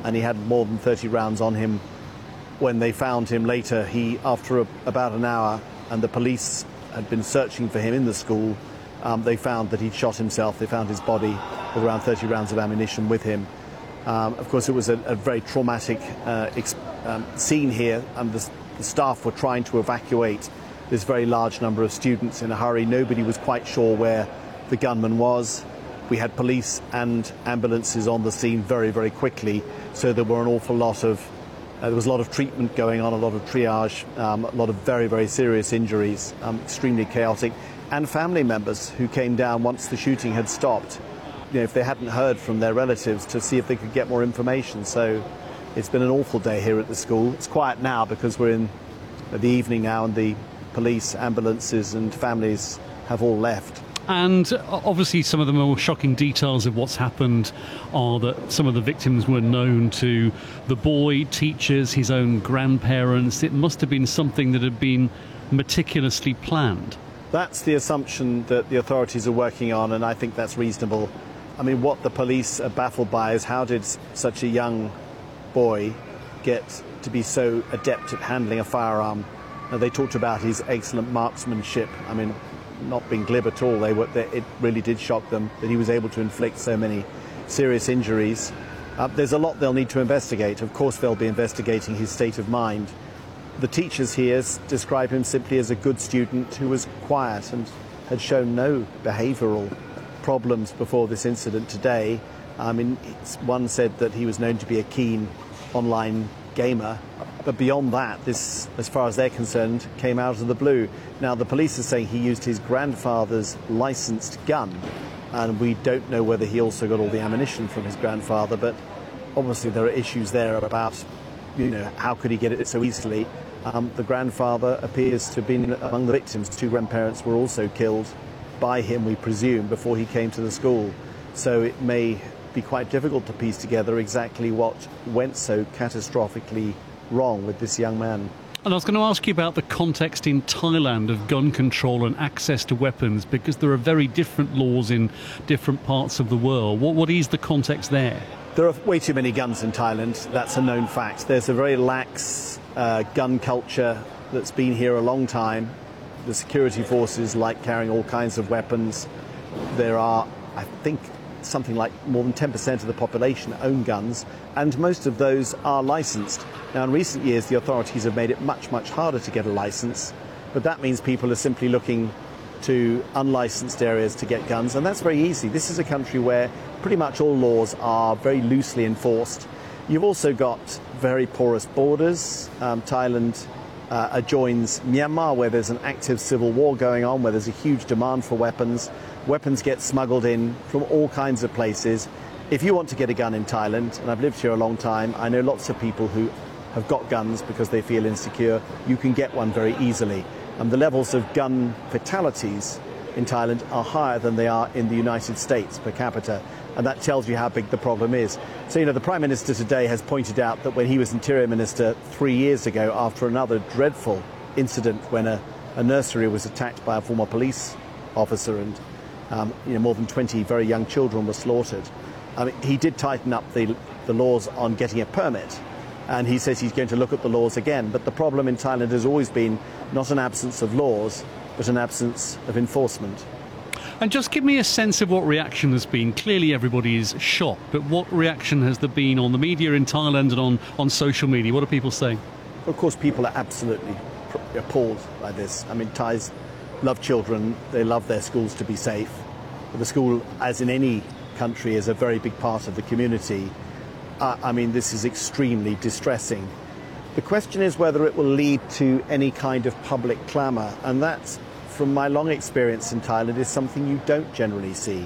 and he had more than 30 rounds on him. When they found him later, after about an hour, and the police had been searching for him in the school, they found that he'd shot himself. They found his body with around 30 rounds of ammunition with him. Of course, it was a very traumatic scene here, and the staff were trying to evacuate this very large number of students in a hurry. Nobody was quite sure where the gunman was. We had police and ambulances on the scene very, very quickly, so there were an awful lot of there was a lot of treatment going on, a lot of triage, a lot of very, very serious injuries, extremely chaotic, and family members who came down once the shooting had stopped, if they hadn't heard from their relatives, to see if they could get more information. So it's been an awful day here at the school. It's quiet now because we're in the evening now, and the police, ambulances and families have all left. And obviously some of the more shocking details of what's happened are that some of the victims were known to the boy, teachers, his own grandparents. It must have been something that had been meticulously planned. That's the assumption that the authorities are working on, and I think that's reasonable. I mean, what the police are baffled by is how did such a young boy get to be so adept at handling a firearm? Now, they talked about his excellent marksmanship. I mean, not being glib at all, it really did shock them that he was able to inflict so many serious injuries. There's a lot they'll need to investigate. Of course, they'll be investigating his state of mind. The teachers here describe him simply as a good student who was quiet and had shown no behavioural problems before this incident today. I mean, one said that he was known to be a keen online gamer, but beyond that, this, as far as they're concerned, came out of the blue. Now, the police are saying he used his grandfather's licensed gun, and we don't know whether he also got all the ammunition from his grandfather, but obviously there are issues there about, how could he get it so easily? The grandfather appears to have been among the victims. 2 grandparents were also killed by him, we presume, before he came to the school. So it may be quite difficult to piece together exactly what went so catastrophically wrong with this young man. And I was going to ask you about the context in Thailand of gun control and access to weapons, because there are very different laws in different parts of the world. What is the context there? There are way too many guns in Thailand. That's a known fact. There's a very lax gun culture that's been here a long time. The security forces like carrying all kinds of weapons. There are, I think, something like more than 10% of the population own guns, and most of those are licensed. Now, in recent years, the authorities have made it much, much harder to get a license, but that means people are simply looking to unlicensed areas to get guns, and that's very easy. This is a country where pretty much all laws are very loosely enforced. You've also got very porous borders. Thailand adjoins Myanmar, where there's an active civil war going on, where there's a huge demand for weapons. Weapons get smuggled in from all kinds of places. If you want to get a gun in Thailand, and I've lived here a long time, I know lots of people who have got guns because they feel insecure. You can get one very easily. And the levels of gun fatalities in Thailand are higher than they are in the United States per capita. And that tells you how big the problem is. So, the Prime Minister today has pointed out that when he was Interior Minister 3 years ago, after another dreadful incident when a nursery was attacked by a former police officer and more than 20 very young children were slaughtered, he did tighten up the laws on getting a permit. And he says he's going to look at the laws again. But the problem in Thailand has always been not an absence of laws, but an absence of enforcement. And just give me a sense of what reaction has been. Clearly everybody is shocked, but what reaction has there been on the media in Thailand and on social media? What are people saying? Of course, people are absolutely appalled by this. I mean, Thais love children. They love their schools to be safe. But the school, as in any country, is a very big part of the community. This is extremely distressing. The question is whether it will lead to any kind of public clamour, and that's, from my long experience in Thailand, is something you don't generally see.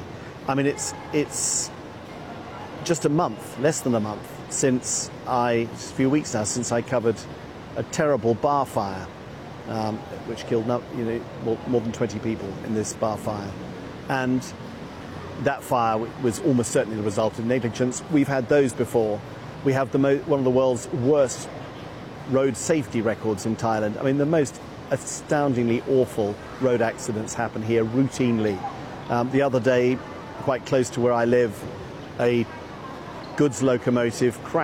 It's just a month, less than a month, just a few weeks now, since I covered a terrible bar fire, which killed more than 20 people in this bar fire. And that fire was almost certainly the result of negligence. We've had those before. We have one of the world's worst road safety records in Thailand. The most astoundingly awful road accidents happen here routinely. The other day, quite close to where I live, a goods locomotive crashed